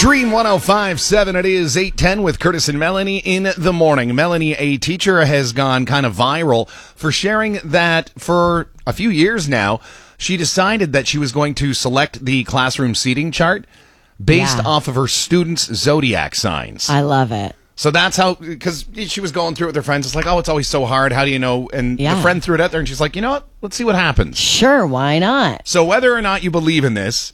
Dream 105.7, it is 8:10 with Curtis and Melanie in the morning. Melanie, a teacher, has gone kind of viral for sharing that for a few years now, she decided that she was going to select the classroom seating chart based off of her students' zodiac signs. I love it. So that's how, because she was going through it with her friends. It's like, oh, it's always so hard. How do you know? And the friend threw it out there and she's like, you know what? Let's see what happens. Sure, why not? So whether or not you believe in this,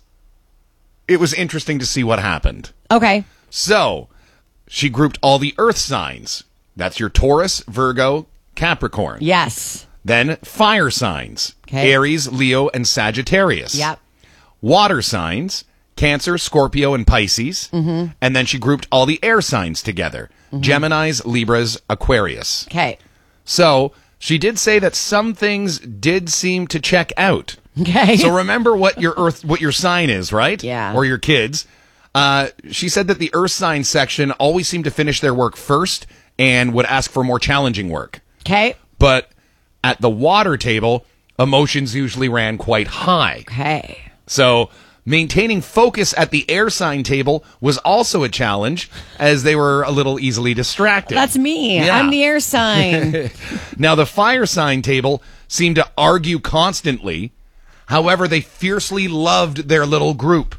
it was interesting to see what happened. Okay. So she grouped all the earth signs. That's your Taurus, Virgo, Capricorn. Yes. Then fire signs. Okay. Aries, Leo, and Sagittarius. Yep. Water signs. Cancer, Scorpio, and Pisces. Mm-hmm. And then she grouped all the air signs together. Mm-hmm. Geminis, Libras, Aquarius. Okay. So she did say that some things did seem to check out. Okay. So remember what your sign is, right? Yeah. Or your kids. She said that the earth sign section always seemed to finish their work first and would ask for more challenging work. Okay. But at the water table, emotions usually ran quite high. Okay. So maintaining focus at the air sign table was also a challenge, as they were a little easily distracted. That's me. Yeah. I'm the air sign. Now, the fire sign table seemed to argue constantly. However, they fiercely loved their little group.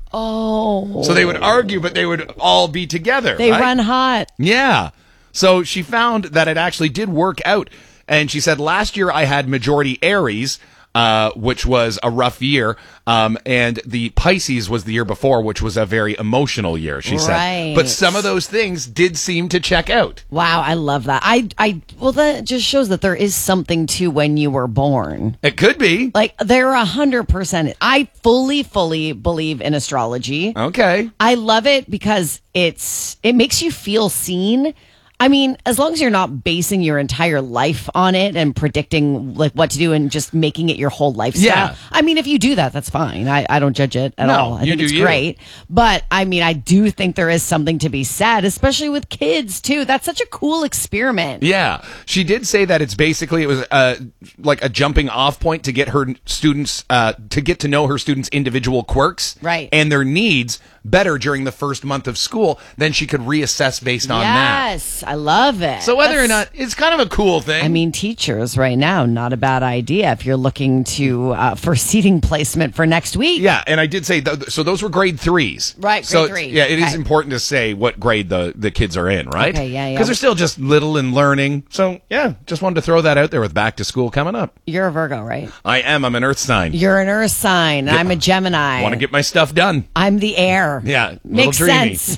Oh. So they would argue, but they would all be together. They right? run hot. Yeah. So she found that it actually did work out. And she said, last year I had majority Aries, which was a rough year. And the Pisces was the year before, which was a very emotional year, she said. But some of those things did seem to check out. Wow, I love that. Well, that just shows that there is something to when you were born. It could be. Like, they're 100%. I fully believe in astrology. Okay. I love it because it makes you feel seen. I mean, as long as you're not basing your entire life on it and predicting like what to do and just making it your whole lifestyle. Yeah. I mean, if you do that, that's fine. I don't judge it at all. I think it's great. But I mean, I do think there is something to be said, especially with kids too. That's such a cool experiment. Yeah. She did say that it was like a jumping off point to get her students, to get to know her students' individual quirks. Right. And their needs better during the first month of school. Then she could reassess based on that. Yes. I love it. So whether or not, it's kind of a cool thing. I mean, teachers right now, not a bad idea if you're looking to for seating placement for next week. Yeah, and I did say, so those were grade 3s. Right, grade 3. Yeah, it is important to say what grade the kids are in, right? Okay, yeah. Because they're still just little and learning. So, yeah, just wanted to throw that out there with back to school coming up. You're a Virgo, right? I am. I'm an earth sign. You're an earth sign. I'm a Gemini. Want to get my stuff done. I'm the air. Yeah, makes dreamy. sense.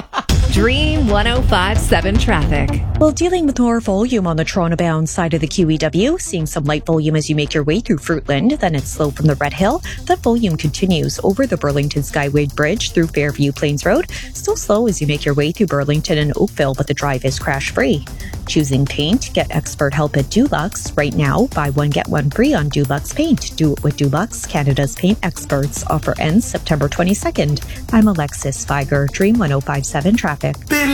Dream 105.7 traffic. Well, dealing with more volume on the Toronto-bound side of the QEW, seeing some light volume as you make your way through Fruitland, then it's slow from the Red Hill. That volume continues over the Burlington Skyway Bridge through Fairview Plains Road. Still slow as you make your way through Burlington and Oakville, but the drive is crash-free. Choosing paint? Get expert help at Dulux. Right now, buy one, get one free on Dulux Paint. Do it with Dulux, Canada's paint experts. Offer ends September 22nd. I'm Alexis Feiger, Dream 105.7 Traffic.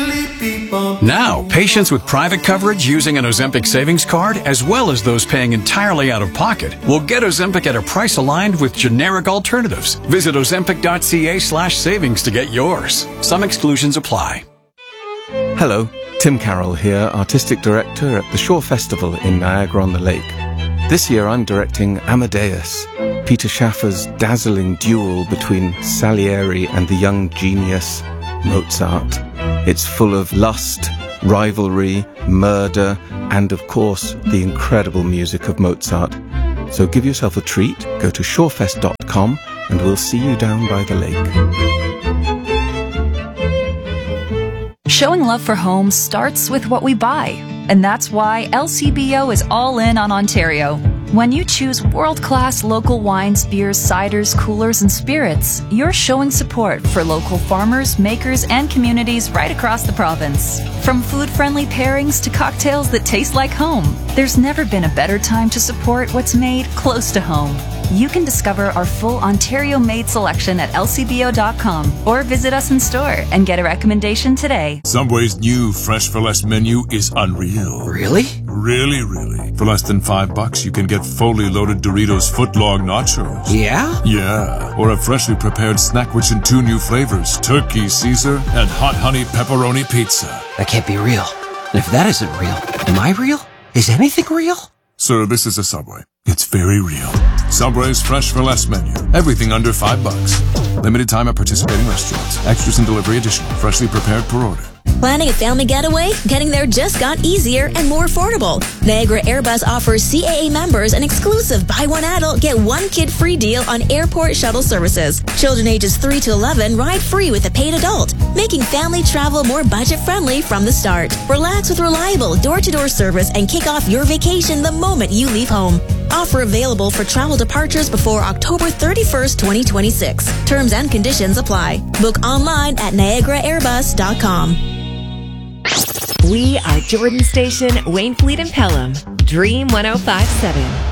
Now, patients with private coverage using an Ozempic savings card, as well as those paying entirely out of pocket, will get Ozempic at a price aligned with generic alternatives. Visit ozempic.ca/savings to get yours. Some exclusions apply. Hello, Tim Carroll here, Artistic Director at the Shore Festival in Niagara-on-the-Lake. This year I'm directing Amadeus, Peter Schaffer's dazzling duel between Salieri and the young genius Mozart. It's full of lust, rivalry, murder, and of course, the incredible music of Mozart. So give yourself a treat, go to shorefest.com, and we'll see you down by the lake. Showing love for homes starts with what we buy, and that's why LCBO is all in on Ontario. When you choose world-class local wines, beers, ciders, coolers, and spirits, you're showing support for local farmers, makers, and communities right across the province. From food-friendly pairings to cocktails that taste like home, there's never been a better time to support what's made close to home. You can discover our full Ontario-made selection at lcbo.com or visit us in store and get a recommendation today. Subway's new Fresh for Less menu is unreal. Really? Really? For less than $5, you can get fully loaded Doritos footlong nachos. Yeah? Yeah. Or a freshly prepared snack rich in 2 new flavors, Turkey Caesar and Hot Honey Pepperoni Pizza. That can't be real. And if that isn't real, am I real? Is anything real? Sir, this is a Subway. It's very real. Subway's Fresh for Less menu. Everything under $5. Limited time at participating restaurants. Extras and delivery additional. Freshly prepared per order. Planning a family getaway? Getting there just got easier and more affordable. Niagara Airbus offers CAA members an exclusive buy one adult, get one kid free deal on airport shuttle services. Children ages 3 to 11 ride free with a paid adult, making family travel more budget-friendly from the start. Relax with reliable door-to-door service and kick off your vacation the moment you leave home. Offer available for travel departures before October 31st, 2026. Terms and conditions apply. Book online at NiagaraAirbus.com. We are Jordan Station, Wayne Fleet and Pelham. Dream 105.7.